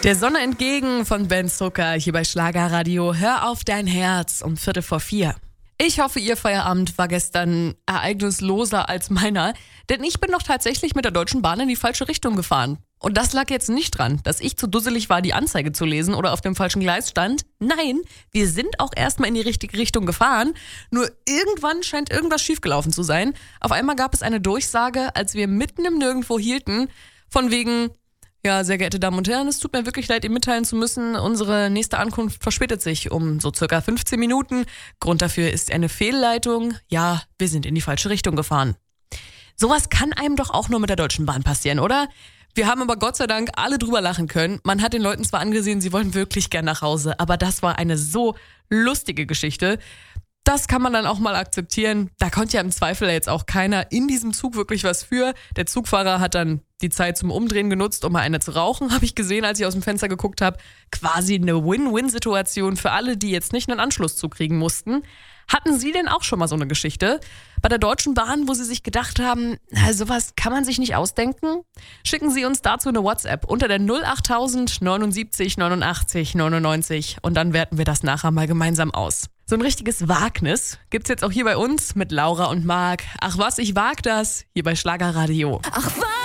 Der Sonne entgegen von Ben Zucker hier bei Schlagerradio. Hör auf dein Herz um 3:45. Ich hoffe, Ihr Feierabend war gestern ereignisloser als meiner, denn ich bin doch tatsächlich mit der Deutschen Bahn in die falsche Richtung gefahren. Und das lag jetzt nicht dran, dass ich zu dusselig war, die Anzeige zu lesen oder auf dem falschen Gleis stand. Nein, wir sind auch erstmal in die richtige Richtung gefahren. Nur irgendwann scheint irgendwas schiefgelaufen zu sein. Auf einmal gab es eine Durchsage, als wir mitten im Nirgendwo hielten, von wegen: Ja, sehr geehrte Damen und Herren, es tut mir wirklich leid, Ihnen mitteilen zu müssen, unsere nächste Ankunft verspätet sich um so circa 15 Minuten. Grund dafür ist eine Fehlleitung. Ja, wir sind in die falsche Richtung gefahren. Sowas kann einem doch auch nur mit der Deutschen Bahn passieren, oder? Wir haben aber Gott sei Dank alle drüber lachen können. Man hat den Leuten zwar angesehen, sie wollen wirklich gern nach Hause, aber das war eine so lustige Geschichte. Das kann man dann auch mal akzeptieren. Da konnte ja im Zweifel jetzt auch keiner in diesem Zug wirklich was für. Der Zugfahrer hat dann die Zeit zum Umdrehen genutzt, um mal eine zu rauchen, habe ich gesehen, als ich aus dem Fenster geguckt habe. Quasi eine Win-Win-Situation für alle, die jetzt nicht einen Anschlusszug kriegen mussten. Hatten Sie denn auch schon mal so eine Geschichte bei der Deutschen Bahn, wo Sie sich gedacht haben, sowas kann man sich nicht ausdenken? Schicken Sie uns dazu eine WhatsApp unter der 08000 79 89 99 und dann werten wir das nachher mal gemeinsam aus. So ein richtiges Wagnis gibt's jetzt auch hier bei uns mit Laura und Marc. Ach was, ich wag das, hier bei Schlagerradio. Ach was!